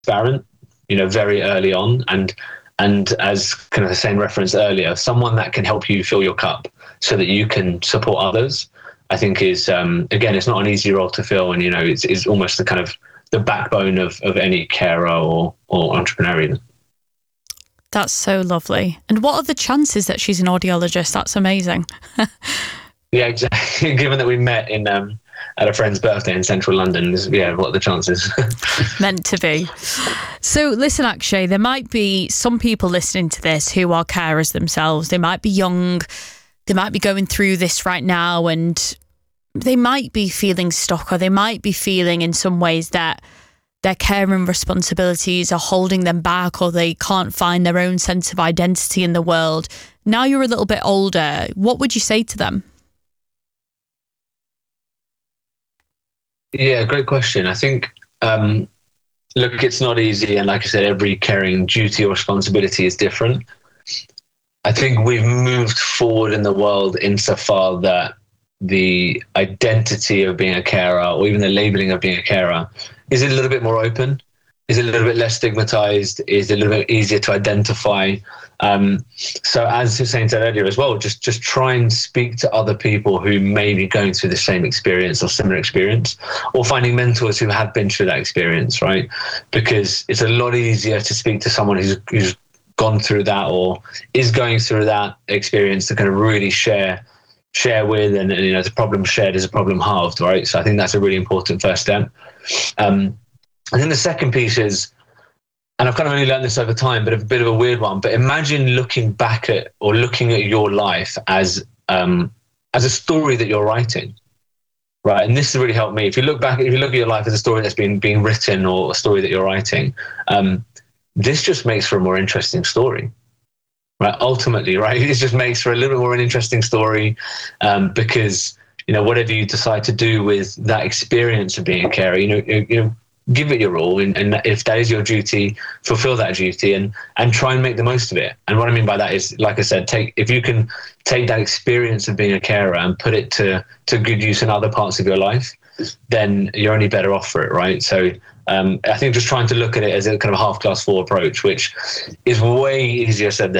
transparent, very early on, and as kind of the same reference earlier, someone that can help you fill your cup so that you can support others, I think is, again, it's not an easy role to fill. And, it's almost the kind of the backbone of any carer or entrepreneur even. That's so lovely. And what are the chances that she's an audiologist? That's amazing. Yeah, exactly. Given that we met at a friend's birthday in central London, what are the chances? Meant to be. So listen, Akshay, there might be some people listening to this who are carers themselves. They might be young. They might be going through this right now, and they might be feeling stuck, or they might be feeling in some ways that their caring responsibilities are holding them back, or they can't find their own sense of identity in the world. Now you're a little bit older. What would you say to them? Yeah, great question. I think, look, it's not easy. And like I said, every caring duty or responsibility is different. I think we've moved forward in the world insofar that the identity of being a carer, or even the labeling of being a carer, is a little bit more open, is a little bit less stigmatized, is a little bit easier to identify. So as Hussein said earlier as well, just try and speak to other people who may be going through the same experience or similar experience, or finding mentors who have been through that experience, right? Because it's a lot easier to speak to someone who's gone through that or is going through that experience to kind of really share with, and the problem shared is a problem halved, right? So I think that's a really important first step. I think the second piece is, and I've kind of only learned this over time, but a bit of a weird one, but imagine looking back at, or looking at your life as a story that you're writing, right? And this has really helped me. If you look at your life as a story that's being written, or a story that you're writing, this just makes for a more interesting story, right? Ultimately, right? It just makes for a little bit more an interesting story, because, whatever you decide to do with that experience of being a carer, give it your all, and if that is your duty, fulfill that duty, and try and make the most of it. And what I mean by that is, like I said, if you can take that experience of being a carer and put it to good use in other parts of your life, then you're only better off for it, right? So I think just trying to look at it as a kind of half class 4 approach, which is way easier said